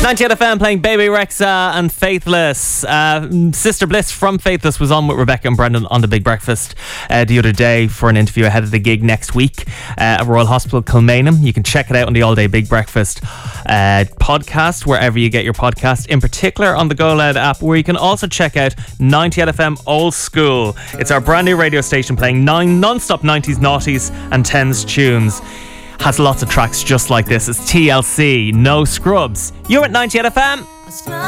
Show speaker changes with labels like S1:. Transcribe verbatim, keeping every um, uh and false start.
S1: ninety-eight F M playing Baby Rexha and Faithless. Uh, Sister Bliss from Faithless was on with Rebecca and Brendan on The Big Breakfast uh, the other day for an interview ahead of the gig next week uh, at Royal Hospital Kilmainham. You can check it out on the All Day Big Breakfast uh, podcast, wherever you get your podcast, in particular on the Go Loud app, where you can also check out ninety-eight F M Old School. It's our brand new radio station playing nine non-stop nineties, noughties and tens tunes. Has lots of tracks just like this. It's T L C, No Scrubs. You're at ninety-eight F M.